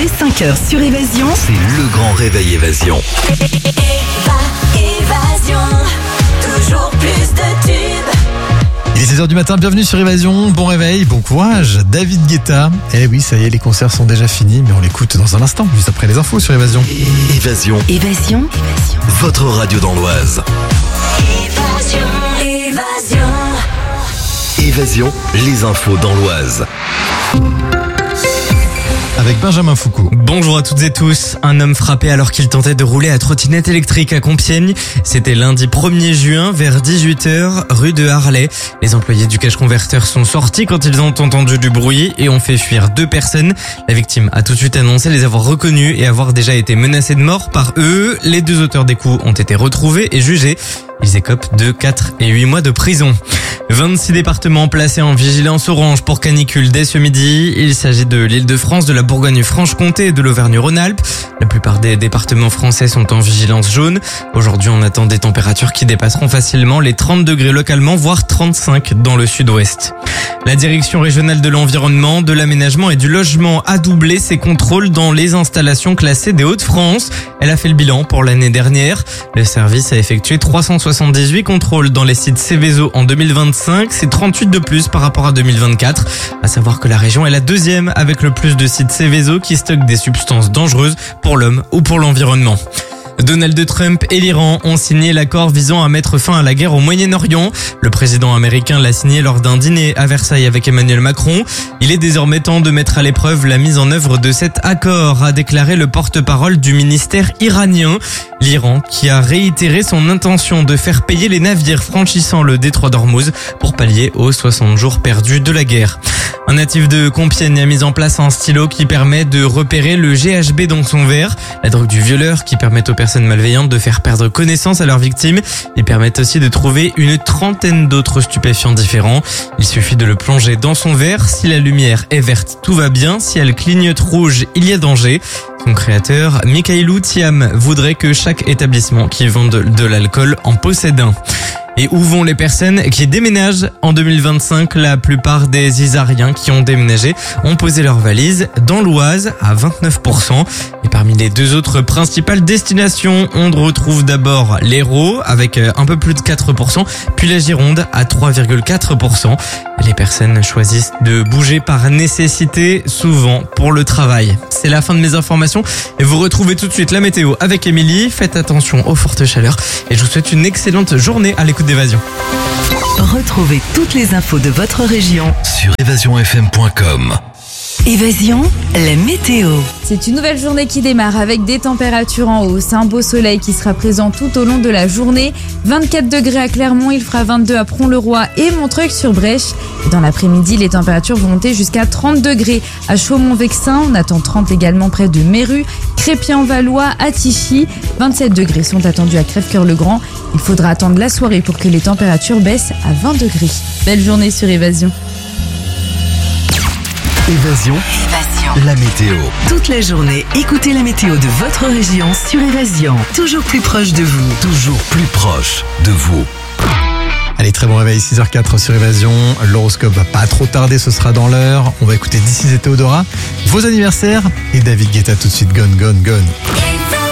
et 5h sur Évasion. C'est le grand réveil Évasion. Évasion, toujours plus de tubes. Il est 16h du matin, bienvenue sur Évasion, bon réveil, bon courage, David Guetta. Eh oui, ça y est, les concerts sont déjà finis, mais on l'écoute dans un instant, juste après les infos sur Évasion. Évasion, Évasion. votre radio dans l'Oise. Évasion, les infos dans l'Oise. Avec Benjamin Foucault. Bonjour à toutes et tous. Un homme frappé alors qu'il tentait de rouler à trottinette électrique à Compiègne. C'était lundi 1er juin vers 18h, rue de Harlay. Les employés du cash converteur sont sortis quand ils ont entendu du bruit et ont fait fuir 2 personnes. La victime a tout de suite annoncé les avoir reconnus et avoir déjà été menacée de mort par eux. Les 2 auteurs des coups ont été retrouvés et jugés. Ils écopent de 4 et 8 mois de prison. 26 départements placés en vigilance orange pour canicule dès ce midi. Il s'agit de l'Île-de-France, de la Bourgogne-Franche-Comté et de l'Auvergne-Rhône-Alpes. La plupart des départements français sont en vigilance jaune. Aujourd'hui, on attend des températures qui dépasseront facilement les 30 degrés localement, voire 35 dans le sud-ouest. La direction régionale de l'environnement, de l'aménagement et du logement a doublé ses contrôles dans les installations classées des Hauts-de-France. Elle a fait le bilan pour l'année dernière. Le service a effectué 378 contrôles dans les sites Céveso en 2025. C'est 38 de plus par rapport à 2024. À savoir que la région est la 2e avec le plus de sites Céveso qui stockent des substances dangereuses pour l'homme ou pour l'environnement. Donald Trump et l'Iran ont signé l'accord visant à mettre fin à la guerre au Moyen-Orient. Le président américain l'a signé lors d'un dîner à Versailles avec Emmanuel Macron. Il est désormais temps de mettre à l'épreuve la mise en œuvre de cet accord, a déclaré le porte-parole du ministère iranien. L'Iran qui a réitéré son intention de faire payer les navires franchissant le détroit d'Ormuz pour pallier aux 60 jours perdus de la guerre. Un natif de Compiègne a mis en place un stylo qui permet de repérer le GHB dans son verre, la drogue du violeur qui permet aux personnes malveillantes de faire perdre connaissance à leurs victimes. Ils permettent aussi de trouver une 30aine d'autres stupéfiants différents. Il suffit de le plonger dans son verre. Si la lumière est verte, tout va bien. Si elle clignote rouge, il y a danger. Son créateur, Mikhailou Thiam, voudrait que chaque établissement qui vend de l'alcool en possède un. Et où vont les personnes qui déménagent en 2025? La plupart des Isariens qui ont déménagé ont posé leurs valises dans l'Oise à 29%. Et parmi les 2 autres principales destinations, on retrouve d'abord l'Hérault avec un peu plus de 4%, puis la Gironde à 3,4%. Les personnes choisissent de bouger par nécessité, souvent pour le travail. C'est la fin de mes informations et vous retrouvez tout de suite la météo avec Émilie. Faites attention aux fortes chaleurs et je vous souhaite une excellente journée à l'écoute d'Évasion. Retrouvez toutes les infos de votre région. Sur évasionfm.com. Évasion, la météo. C'est une nouvelle journée qui démarre avec des températures en hausse. Un beau soleil qui sera présent tout au long de la journée. 24 degrés à Clermont, il fera 22 à Pront-le-Roi et Montreuil-sur-Brèche. Et dans l'après-midi, les températures vont monter jusqu'à 30 degrés à Chaumont-Vexin. On attend 30 également près de Méru, Crépy-en-Valois, à Tichy. 27 degrés sont attendus à Crèvecœur-le-Grand. Il faudra attendre la soirée pour que les températures baissent à 20 degrés. Belle journée sur Évasion. Évasion, la météo. Toute la journée, écoutez la météo de votre région sur Évasion. Toujours plus proche de vous. Toujours plus proche de vous. Allez, très bon réveil, 6h04 sur Évasion. L'horoscope va pas trop tarder, ce sera dans l'heure. On va écouter This Is et Théodora, vos anniversaires et David Guetta tout de suite. Gone, gone, gone.